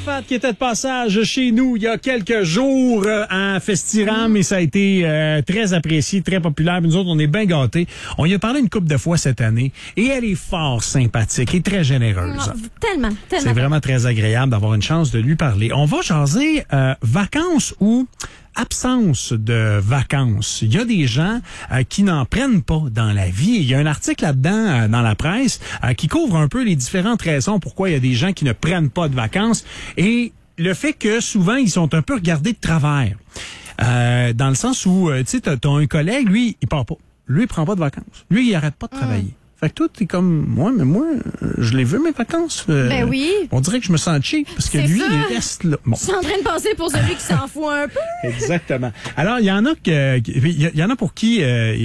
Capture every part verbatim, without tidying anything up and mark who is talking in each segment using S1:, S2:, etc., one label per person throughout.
S1: Arafat qui était de passage chez nous il y a quelques jours euh, à Festiram mm. et ça a été euh, très apprécié, très populaire. Nous autres, on est bien gâtés. On y a parlé une couple de fois cette année et elle est fort sympathique et très généreuse.
S2: Non, tellement, tellement.
S1: C'est vraiment très agréable d'avoir une chance de lui parler. On va jaser euh, vacances ou absence de vacances. Il y a des gens euh, qui n'en prennent pas dans la vie. Il y a un article là-dedans euh, dans la presse euh, qui couvre un peu les différentes raisons pourquoi il y a des gens qui ne prennent pas de vacances et le fait que souvent ils sont un peu regardés de travers. Euh, dans le sens où, euh, tu sais, t'as, t'as un collègue, lui, il part pas. Lui, il prend pas de vacances. Lui, il arrête pas de travailler. Mmh. Fait que toi, t'es comme, moi, mais moi, je l'ai vu, mes vacances. Euh,
S2: ben oui.
S1: On dirait que je me sens cheap parce que
S2: c'est
S1: lui,
S2: ça.
S1: il reste là. Bon.
S2: Je suis en train de penser pour celui qui s'en fout un peu.
S1: Exactement. Alors, il y en a que, il y en a pour qui euh,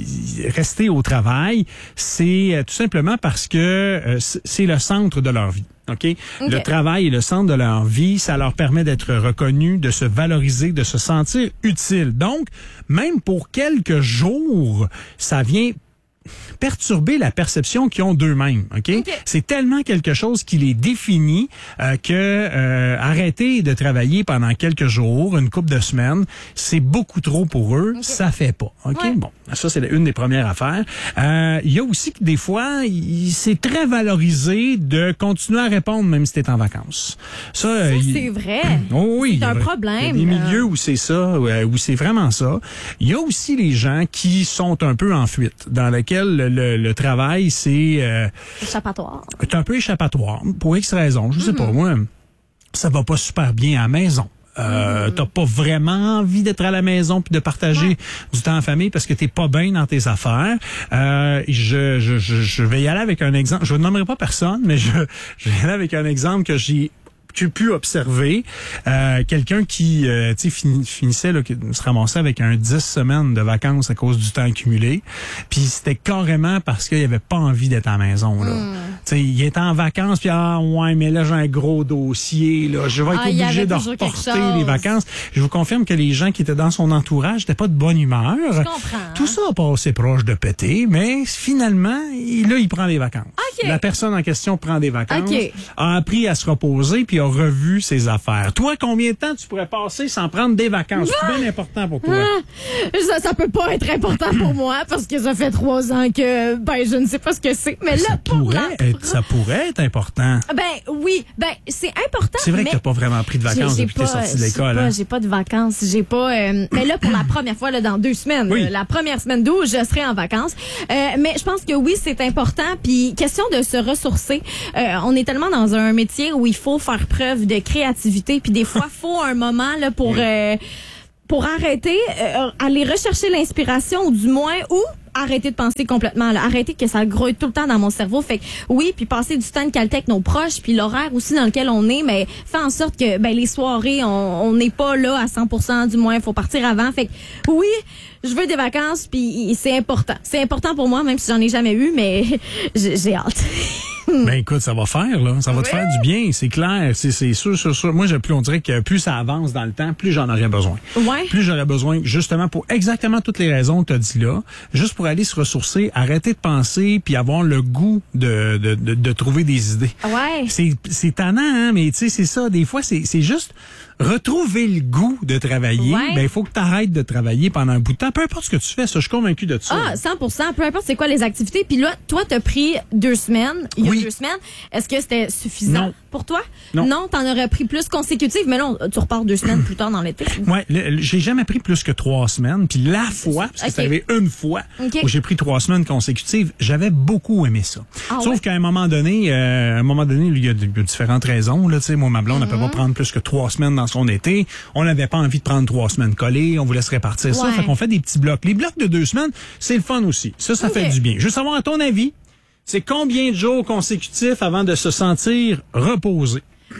S1: rester au travail, c'est euh, tout simplement parce que euh, c'est le centre de leur vie. Okay? OK. Le travail est le centre de leur vie. Ça leur permet d'être reconnus, de se valoriser, de se sentir utile. Donc, même pour quelques jours, ça vient perturber la perception qu'ils ont d'eux-mêmes. Okay? OK. C'est tellement quelque chose qui les définit euh, que euh, arrêter de travailler pendant quelques jours, une couple de semaines, c'est beaucoup trop pour eux. Okay. Ça fait pas. Ok. Ouais. Bon, ça c'est une des premières affaires. Euh, il y a aussi que des fois, il, c'est très valorisé de continuer à répondre même si t'es en vacances. Ça,
S2: ça
S1: il,
S2: c'est vrai.
S1: Oh, oui,
S2: c'est un
S1: il y a,
S2: problème.
S1: Il y a des milieux euh... où c'est ça, où c'est vraiment ça. Il y a aussi les gens qui sont un peu en fuite, dans lesquels le, le, le travail, c'est... Euh,
S2: échappatoire.
S1: C'est un peu échappatoire, pour X raisons. Je sais mm-hmm. pas, moi, ça va pas super bien à la maison. Euh, mm-hmm. T'as pas vraiment envie d'être à la maison puis de partager ouais. du temps en famille parce que t'es pas bien dans tes affaires. Euh, je, je, je, je vais y aller avec un exemple. Je ne nommerai pas personne, mais je, je vais y aller avec un exemple que j'ai j'ai pu observer. Euh, quelqu'un qui euh, tu sais fin, finissait là, qui se ramassait avec un dix semaines de vacances à cause du temps accumulé. Puis c'était carrément parce qu'il avait pas envie d'être à la maison là. Mm. Tu sais, il était en vacances puis ah ouais, mais là j'ai un gros dossier là, je vais être
S2: ah,
S1: obligé de reporter les vacances. Je vous confirme que les gens qui étaient dans son entourage n'étaient pas de bonne humeur.
S2: Je comprends.
S1: Tout ça a passé proche de péter, mais finalement, il, là il prend les vacances.
S2: Okay.
S1: La personne en question prend des vacances,
S2: okay.
S1: a appris à se reposer puis a revu ses affaires. Toi, combien de temps tu pourrais passer sans prendre des vacances? Ah! C'est bien important pour toi.
S2: Ah! Ça, ça peut pas être important pour moi parce que ça fait trois ans que, ben, je ne sais pas ce que c'est. Mais là,
S1: ça
S2: pour
S1: pourrait
S2: la...
S1: être, ça pourrait être important.
S2: Ben, oui. Ben, c'est important.
S1: C'est vrai
S2: mais
S1: que t'as pas vraiment pris de vacances
S2: j'ai, j'ai
S1: depuis que t'es sorti de l'école.
S2: Pas,
S1: hein?
S2: J'ai pas de vacances. J'ai pas, euh, mais là, pour la première fois, là, dans deux semaines,
S1: oui.
S2: euh, la première semaine d'août, je serai en vacances. Euh, mais je pense que oui, c'est important. Puis, question de se ressourcer. Euh, on est tellement dans un métier où il faut faire preuve de créativité, puis des fois, faut un moment là pour euh, pour arrêter, euh, aller rechercher l'inspiration, ou du moins, ou arrêter de penser complètement, là. Arrêter que ça grouille tout le temps dans mon cerveau. Fait que oui, puis passer du temps de qualité avec nos proches, puis l'horaire aussi dans lequel on est, mais fait en sorte que ben les soirées, on n'est pas là à cent pour cent, du moins, il faut partir avant. Fait que oui, je veux des vacances, puis c'est important. C'est important pour moi, même si j'en ai jamais eu, mais j'ai hâte.
S1: Ben écoute, ça va faire là, ça va oui. te faire du bien, c'est clair, c'est c'est sûr, sûr, sûr. Moi, j'ai plus on dirait que plus ça avance dans le temps, plus j'en aurais besoin.
S2: Ouais.
S1: Plus j'aurais besoin justement pour exactement toutes les raisons que tu as dit là, juste pour aller se ressourcer, arrêter de penser puis avoir le goût de de de, de trouver des idées.
S2: Ouais.
S1: C'est c'est tannant hein, mais tu sais c'est ça, des fois c'est c'est juste retrouver le goût de travailler. Ouais. Ben il faut que tu arrêtes de travailler pendant un bout de temps, peu importe ce que tu fais, ça je suis convaincu de ça.
S2: Ah, cent pour cent, peu importe c'est quoi les activités. Puis là, toi t'as pris deux semaines, il y a
S1: oui.
S2: deux semaines. Est-ce que c'était suffisant
S1: non.
S2: pour toi?
S1: Non.
S2: Non, t'en aurais pris plus consécutives, mais là, tu repars deux semaines plus tard dans l'été.
S1: Ouais, le, j'ai jamais pris plus que trois semaines. Puis la fois, parce que okay. c'est arrivé une fois
S2: okay.
S1: où j'ai pris trois semaines consécutives, j'avais beaucoup aimé ça.
S2: Ah,
S1: Sauf
S2: ouais?
S1: qu'à un moment donné, euh, à un moment donné, il y a de, de différentes raisons. Là, tu sais, moi, ma blonde, mm-hmm. elle peut pas prendre plus que trois semaines dans son été. On n'avait pas envie de prendre trois semaines collées. On voulait se répartir ouais. ça. Fait qu'on fait des petits blocs. Les blocs de deux semaines, c'est le fun aussi. Ça, ça okay. fait du bien. Juste savoir, à ton avis, c'est combien de jours consécutifs avant de se sentir reposé?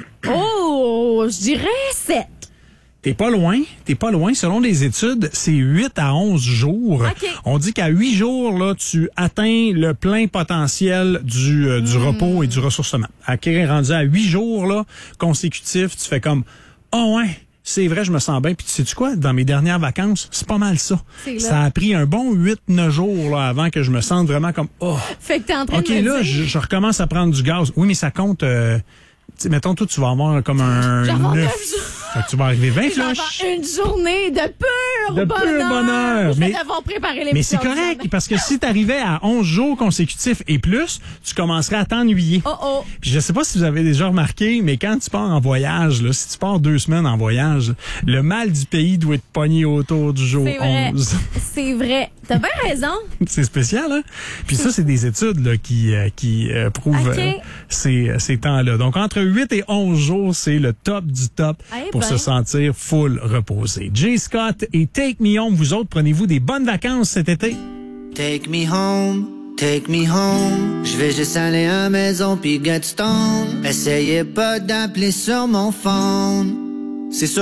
S2: Oh, je dirais sept.
S1: T'es pas loin, t'es pas loin. Selon les études, c'est huit à onze jours.
S2: Okay.
S1: On dit qu'à huit jours, là, tu atteins le plein potentiel du, euh, du mmh. repos et du ressourcement. À rendu à huit jours, là, consécutifs, tu fais comme, oh ouais, c'est vrai, je me sens bien. Puis tu sais-tu quoi? Dans mes dernières vacances, c'est pas mal ça. Ça a pris un bon huit neuf jours là, avant que je me sente vraiment comme, oh.
S2: Fait que t'es en train
S1: OK,
S2: de me
S1: là,
S2: dire...
S1: je, je recommence à prendre du gaz. Oui, mais ça compte... Euh, sais, mettons, toi, tu vas avoir comme un
S2: J'en ai
S1: neuf.
S2: neuf jours.
S1: Fait que tu vas arriver vingt
S2: Je vais avoir
S1: flush.
S2: une journée de pur
S1: De pur
S2: bonheur.
S1: bonheur.
S2: Je
S1: Mais-
S2: vais devoir préparer l'émission.
S1: Mais c'est correct, parce que si tu arrivais à onze jours consécutifs et plus, tu commencerais à t'ennuyer.
S2: Oh oh.
S1: Puis je sais pas si vous avez déjà remarqué, mais quand tu pars en voyage, là, si tu pars deux semaines en voyage, le mal du pays doit être pogné autour du jour
S2: C'est vrai.
S1: onze.
S2: C'est vrai. T'as bien raison.
S1: C'est spécial, hein? Puis ça, c'est des études là, qui, euh, qui euh, prouvent
S2: Ok.
S1: euh, ces, ces temps-là. Donc, entre huit et onze jours, c'est le top du top
S2: Eh
S1: pour
S2: ben.
S1: se sentir full reposé. Jay Scott et Take Me Home, vous autres, prenez-vous des bonnes vacances cet été?
S3: Take me home, take me home. Je vais juste aller à la maison puis get stone. Essayez pas d'appeler sur mon phone. C'est sûr